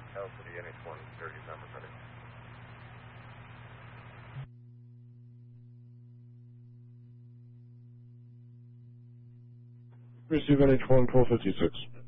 L for the NH1 30 number, ready. Receive NH1 1256.